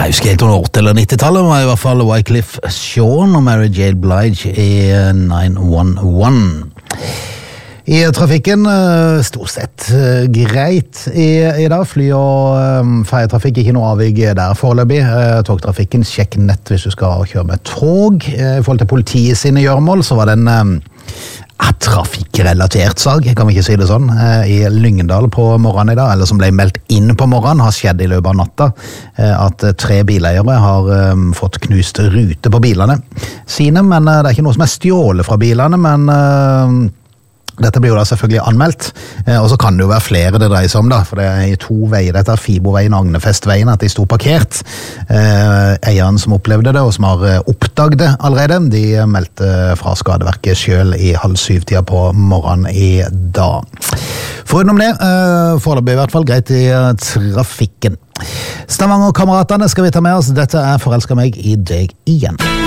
Jeg husker helt under 80- eller 90-tallet var i hvert fall Wycliffe Jean og Mary J. Blige i 911. I trafikken stort sett greit i dag. Fly- og ferjetrafikk, ikke noe avvik der foreløpig. Togtrafikken, sjekk nett hvis du skal kjøre med tog. I forhold til politiet sine gjørmål, så var det en trafikkrelatert sak, kan vi ikke si det sånn, i Lyngdal på morgenen i dag, eller som ble meldt inn på morgenen, har skjedd i løpet av natta, at 3 bileiere har fått knust rute på bilene sine, men det er ikke noe som er stjålet fra bilene, men dette blir jo da selvfølgelig anmeldt, og så kan det jo være flere det dreier seg om da, for det er i 2 veier, dette er Fiboveien og Agnefestveien, at de stod parkert. Eieren som opplevde det, og som har oppdaget det allerede, de meldte fra skadeverket selv i 6:30 på morgenen i dag. Foruten det, foreløpig i hvert fall greit i trafikken. Stavanger-kameratene skal vi ta med oss, dette er Forelsket meg i deg igjen.